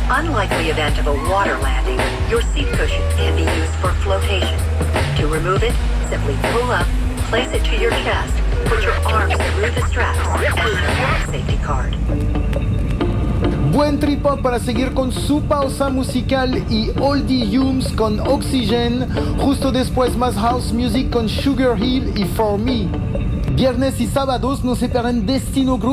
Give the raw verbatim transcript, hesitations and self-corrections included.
Unlike the event of a water landing, your seat cushion can be used for flotation. To remove it, simply pull up, place it to your chest, put your arms through the straps, and show your safety card. Buen trip-hop para seguir con su pausa musical y Oldie Humes con Oxygen. Justo después más house music con Sugar Hill y For Me. Viernes y sábados no se pierdan Destino Group